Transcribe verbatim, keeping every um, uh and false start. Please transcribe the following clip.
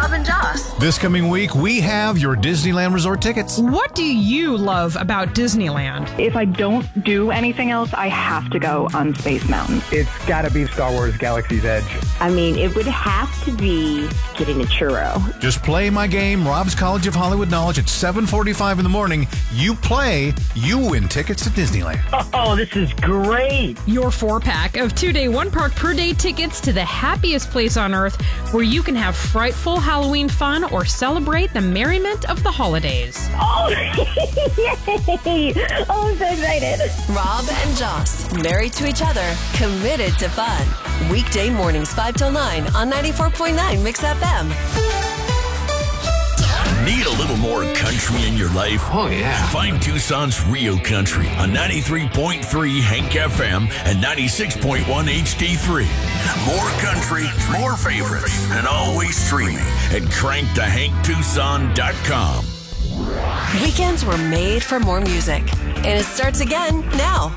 Rob and Joss. This coming week, we have your Disneyland Resort tickets. What do you love about Disneyland? If I don't do anything else, I have to go on Space Mountain. It's got to be Star Wars Galaxy's Edge. I mean, it would have to be getting a churro. Just play my game, Rob's College of Hollywood Knowledge, at seven forty-five in the morning. You play, you win tickets to Disneyland. Oh, this is great. Your four-pack of two-day, one-park per day tickets to the happiest place on earth where you can have frightful Halloween fun or celebrate the merriment of the holidays. Oh, yay! Oh, I'm so excited. Rob and Joss, married to each other, committed to fun. Weekday mornings five till nine on ninety-four point nine Mix F M. Need a little more country in your life? Oh, yeah. Find Tucson's Real Country on ninety-three point three Hank F M and ninety-six point one H D three. More country, more favorites, and always streaming at crank to hank tucson dot com. Weekends were made for more music, and it starts again now.